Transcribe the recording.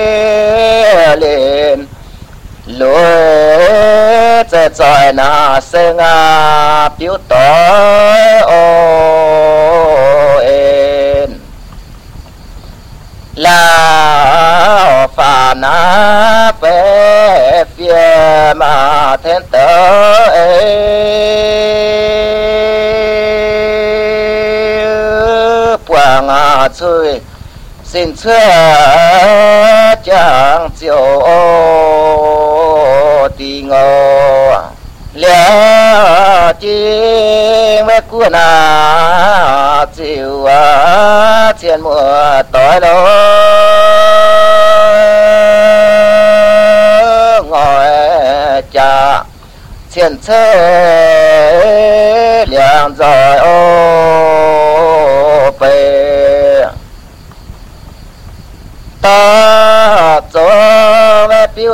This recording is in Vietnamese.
lên lối trời trời na sương biểu tối ên là phà na về phía mà thiên tử quang chơi xin xưa chẳng chiều tì ngô lẽ chi mấy cua na chiều trên mùa tối đó ngồi cha trên xe liền rồi về ta cho